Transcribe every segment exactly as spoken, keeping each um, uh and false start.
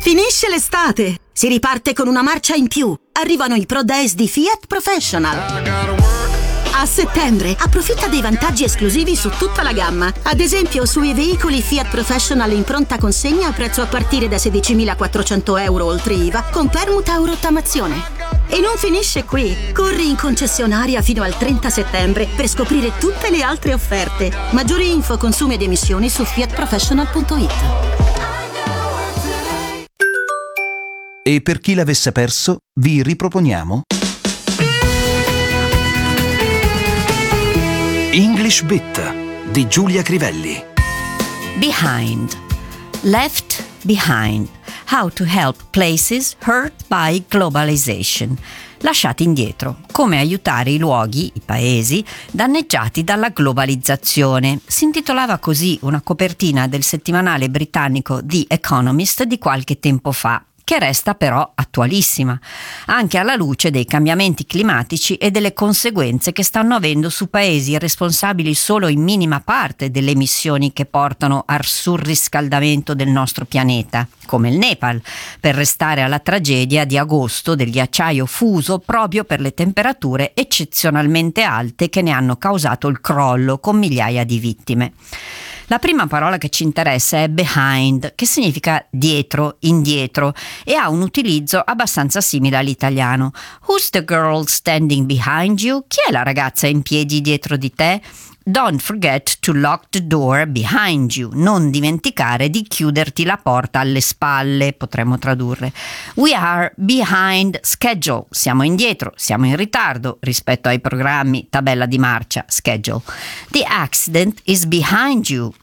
Finisce l'estate! Si riparte con una marcia in più. Arrivano i Pro Days di Fiat Professional. A settembre approfitta dei vantaggi esclusivi su tutta la gamma. Ad esempio sui veicoli Fiat Professional in pronta consegna a prezzo a partire da sedicimilaquattrocento euro oltre I V A con permuta o rottamazione. E non finisce qui. Corri in concessionaria fino al trenta settembre per scoprire tutte le altre offerte. Maggiori info, consumi ed emissioni su fiat professional punto it. E per chi l'avesse perso, vi riproponiamo English Bit di Giulia Crivelli. Behind. Left behind. How to help places hurt by globalization. Lasciati indietro. Come aiutare i luoghi, i paesi, danneggiati dalla globalizzazione. Si intitolava così una copertina del settimanale britannico The Economist di qualche tempo fa, che resta però attualissima, anche alla luce dei cambiamenti climatici e delle conseguenze che stanno avendo su paesi responsabili solo in minima parte delle emissioni che portano al surriscaldamento del nostro pianeta, come il Nepal, per restare alla tragedia di agosto del ghiacciaio fuso proprio per le temperature eccezionalmente alte che ne hanno causato il crollo con migliaia di vittime. La prima parola che ci interessa è behind, che significa dietro, indietro, e ha un utilizzo abbastanza simile all'italiano. Who's the girl standing behind you? Chi è la ragazza in piedi dietro di te? Don't forget to lock the door behind you. Non dimenticare di chiuderti la porta alle spalle, potremmo tradurre. We are behind schedule. Siamo indietro, siamo in ritardo rispetto ai programmi, tabella di marcia, schedule. The accident is behind you.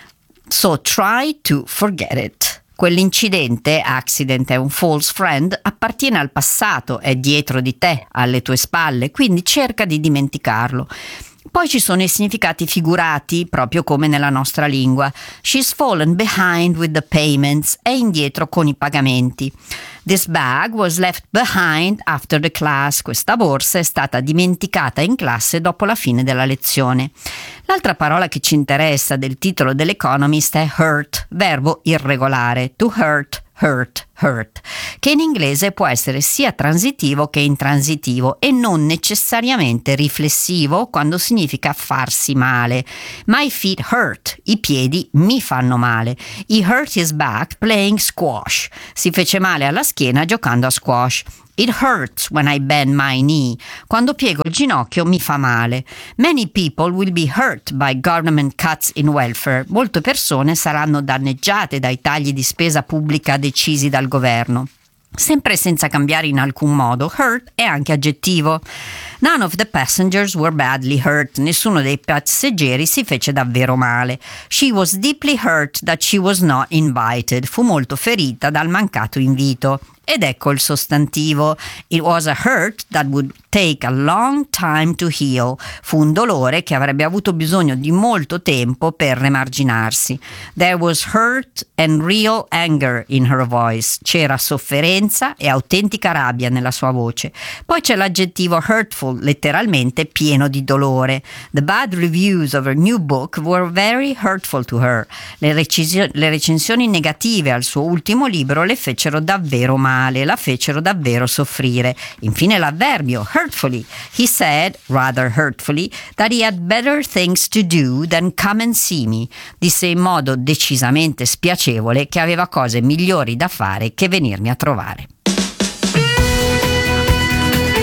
So try to forget it. Quell'incidente, accident è un false friend, appartiene al passato, è dietro di te, alle tue spalle, quindi cerca di dimenticarlo. Poi ci sono i significati figurati, proprio come nella nostra lingua. She's fallen behind with the payments, è indietro con i pagamenti. This bag was left behind after the class. Questa borsa è stata dimenticata in classe dopo la fine della lezione. L'altra parola che ci interessa del titolo dell'Economist è hurt, verbo irregolare, to hurt, hurt, hurt, che in inglese può essere sia transitivo che intransitivo e non necessariamente riflessivo quando significa farsi male. My feet hurt, i piedi mi fanno male. He hurt his back playing squash, si fece male alla schiena giocando a squash. It hurts when I bend my knee. Quando piego il ginocchio mi fa male. Many people will be hurt by government cuts in welfare. Molte persone saranno danneggiate dai tagli di spesa pubblica decisi dal governo. Sempre senza cambiare in alcun modo, hurt è anche aggettivo. None of the passengers were badly hurt. Nessuno dei passeggeri si fece davvero male. She was deeply hurt that she was not invited. Fu molto ferita dal mancato invito. Ed ecco il sostantivo. It was a hurt that would take a long time to heal. Fu un dolore che avrebbe avuto bisogno di molto tempo per remarginarsi. There was hurt and real anger in her voice. C'era sofferenza e autentica rabbia nella sua voce. Poi c'è l'aggettivo hurtful, letteralmente pieno di dolore. The bad reviews of her new book were very hurtful to her. Le, recisio- le recensioni negative al suo ultimo libro le fecero davvero male. La fecero davvero soffrire. Infine l'avverbio hurtfully. He said, rather hurtfully, that he had better things to do than come and see me. Disse in modo decisamente spiacevole che aveva cose migliori da fare che venirmi a trovare.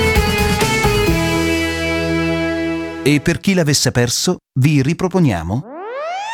E per chi l'avesse perso, vi riproponiamo